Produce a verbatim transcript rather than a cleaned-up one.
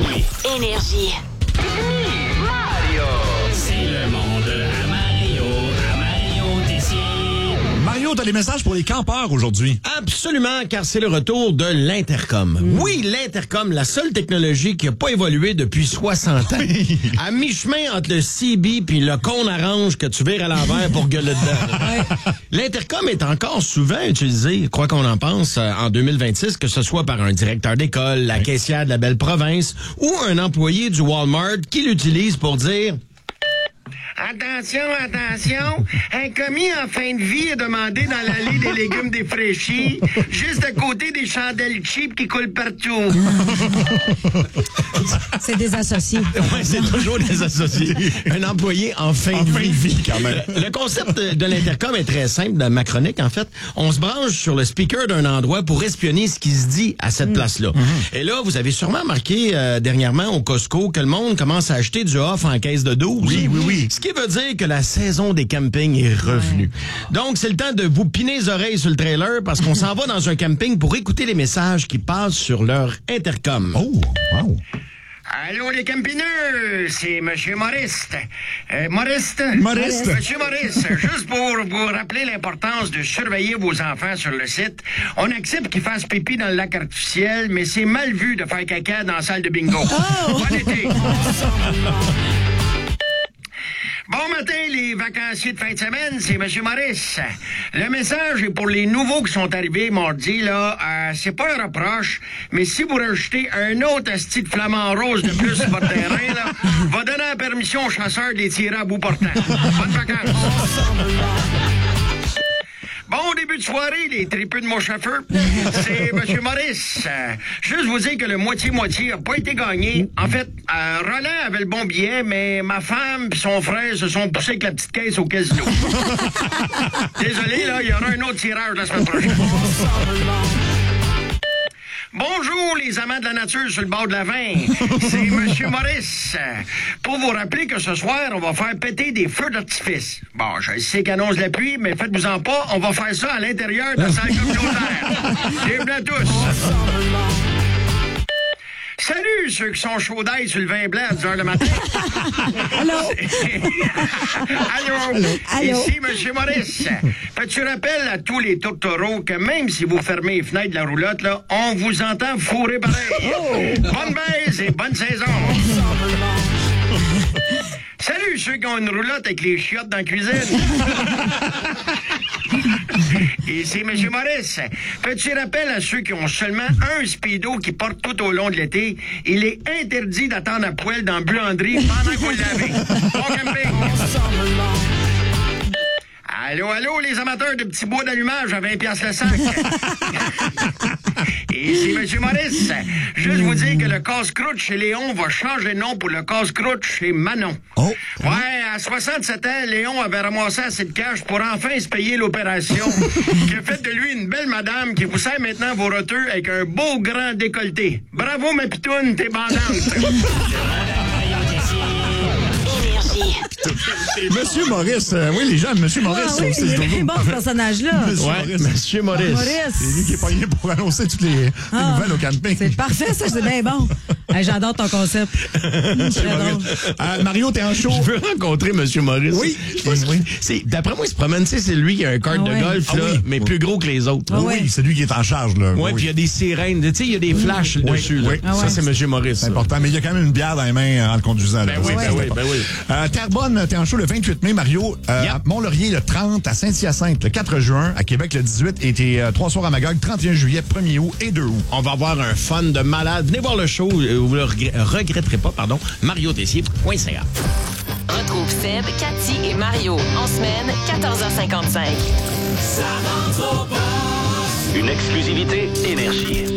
Oui. Énergie. Mario. C'est le monde à Mario. À Mario Tessier. Mario, t'as des messages pour les campeurs aujourd'hui. Absolument, car c'est le retour de l'Intercom. Mmh. Oui, l'Intercom, la seule technologie qui n'a pas évolué depuis soixante ans. Oui. À mi-chemin entre le C B puis le cône orange que tu vires à l'envers pour gueuler dedans. Ouais. L'Intercom est encore souvent utilisé, quoi qu'on en pense, en deux mille vingt-six, que ce soit par un directeur d'école, la caissière de la belle province ou un employé du Walmart qui l'utilise pour dire... Attention, attention, un commis en fin de vie est demandé dans l'allée des légumes défraîchis, juste à côté des chandelles cheap qui coulent partout. C'est des associés. Oui, c'est toujours des associés. Un employé en fin en de fin vie. vie quand même. Le, le concept de, de l'Intercom est très simple dans ma chronique, en fait. On se branche sur le speaker d'un endroit pour espionner ce qui se dit à cette mmh. place-là. Mmh. Et là, vous avez sûrement remarqué euh, dernièrement au Costco que le monde commence à acheter du off en caisse de douze. Oui, oui, oui. Ce qui veut dire que la saison des campings est revenue. Ouais. Donc, c'est le temps de vous piner les oreilles sur le trailer parce qu'on s'en va dans un camping pour écouter les messages qui passent sur leur intercom. Oh, wow. Allô, les campineux, c'est Monsieur Maurice. Euh, Maurice? Maurice. Monsieur Maurice, juste pour vous rappeler l'importance de surveiller vos enfants sur le site, on accepte qu'ils fassent pipi dans le lac artificiel, mais c'est mal vu de faire caca dans la salle de bingo. Oh. Bon été. Bon matin, les vacanciers de fin de semaine, c'est M. Maurice. Le message est pour les nouveaux qui sont arrivés mardi, là. Euh, c'est pas un reproche, mais si vous rajoutez un autre asti de flamant rose de plus sur votre terrain, là, va donner la permission aux chasseurs de les tirer à bout portant. Bonnes vacances. Bon début de soirée, les tripeux de mon chauffeur. C'est M. Maurice. Euh, juste vous dire que le moitié-moitié a pas été gagné. En fait, euh, Roland avait le bon billet, mais ma femme et son frère se sont poussés avec la petite caisse au casino. Désolé, là, il y aura un autre tirage la semaine prochaine. Bonjour, les amants de la nature sur le bord de la Vin. C'est M. Maurice. Pour vous rappeler que ce soir, on va faire péter des feux d'artifice. Bon, je sais qu'annonce la pluie, mais faites-vous-en pas, on va faire ça à l'intérieur de la salle communautaire. Bienvenue à tous. Salut, ceux qui sont chauds d'ail sur le vin blanc à dix heures le matin. Allô? Allô? Allô? Ici, M. Maurice. Fais-tu rappel à tous les tourtereaux que même si vous fermez les fenêtres de la roulotte, là, on vous entend fourrer pareil. Oh. Bonne baise et bonne saison. Salut, ceux qui ont une roulotte avec les chiottes dans la cuisine. Ici, M. Maurice. Petit rappel à ceux qui ont seulement un speedo qui portent tout au long de l'été, il est interdit d'attendre à poêle dans la buanderie pendant que vous le lavez. Bon camping. Allô, allô, les amateurs de petits bois d'allumage à vingt piastres le sac. Ici, M. Maurice. Juste vous dire que le casse-croûte chez Léon va changer de nom pour le casse-croûte chez Manon. Oh. Ouais, à soixante-sept ans, Léon avait ramassé assez de cash pour enfin se payer l'opération qui a fait de lui une belle madame qui vous sert maintenant vos roteux avec un beau grand décolleté. Bravo, ma pitoune, t'es bandante. Monsieur Maurice, euh, oui, les gens, Monsieur Maurice. Ah, oui, il est bien bon, ce personnage-là. Monsieur ouais, Maurice. Monsieur Maurice. Maurice. C'est lui qui est pogné pour annoncer toutes les, les ah, nouvelles au camping. C'est parfait, ça, c'est bien bon. Hey, j'adore ton concept. euh, Mario, t'es en show. Je veux rencontrer Monsieur Maurice. Oui. oui. C'est, d'après moi, il se promène, tu sais, c'est lui qui a un kart ah, de golf, ah, là, oui. mais plus gros que les autres. Ah, oui, c'est lui qui est en charge, là. Ouais, oui, puis il y a des sirènes, tu sais, il y a des flashs oui. dessus, là. Oui. Ah, ça, ouais. c'est Monsieur Maurice. C'est important, mais il y a quand même une bière dans les mains en le conduisant, là. Ben oui, ben oui, ben oui. Euh, Terrebonne, t'es en show le vingt-huit mai, Mario. Euh, yep. À Mont-Laurier, le trente, à Saint-Hyacinthe, le quatre juin, à Québec, le dix-huit, et t'es euh, trois soirs à Magog, trente et un juillet, premier août et deux août. On va avoir un fun de malade. Venez voir le show, vous ne le regretterez pas, pardon. mario tessier point c a. Retrouve Seb, Cathy et Mario en semaine, quatorze heures cinquante-cinq. Ça rentre au poste. Une exclusivité Énergie.